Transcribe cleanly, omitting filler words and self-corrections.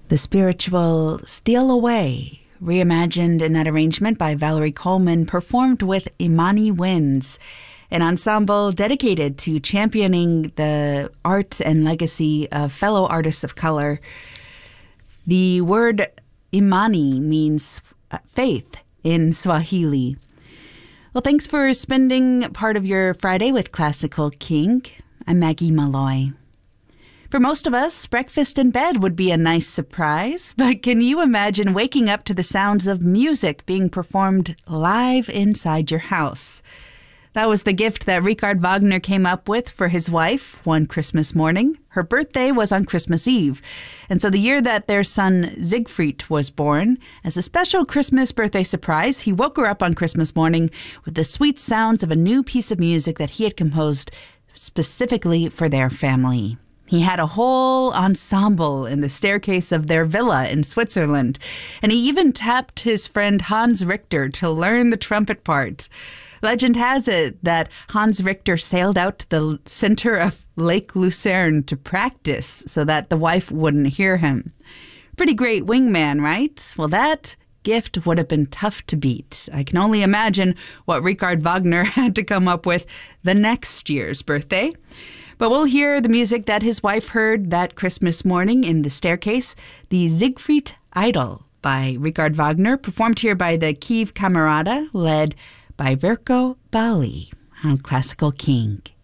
The spiritual Steal Away, reimagined in that arrangement by Valerie Coleman, performed with Imani Winds, an ensemble dedicated to championing the art and legacy of fellow artists of color. The word Imani means faith in Swahili. Well, thanks for spending part of your Friday with Classical King. I'm Maggie Malloy. For most of us, breakfast in bed would be a nice surprise, but can you imagine waking up to the sounds of music being performed live inside your house? That was the gift that Richard Wagner came up with for his wife one Christmas morning. Her birthday was on Christmas Eve, and so the year that their son Siegfried was born, as a special Christmas birthday surprise, he woke her up on Christmas morning with the sweet sounds of a new piece of music that he had composed specifically for their family. He had a whole ensemble in the staircase of their villa in Switzerland, and he even tapped his friend Hans Richter to learn the trumpet part. Legend has it that Hans Richter sailed out to the center of Lake Lucerne to practice so that the wife wouldn't hear him. Pretty great wingman, right? Well, that gift would have been tough to beat. I can only imagine what Richard Wagner had to come up with the next year's birthday. But we'll hear the music that his wife heard that Christmas morning in the staircase, the Siegfried Idyll by Richard Wagner, performed here by the Kiev Camerata, led by Verko Bali on Classical King.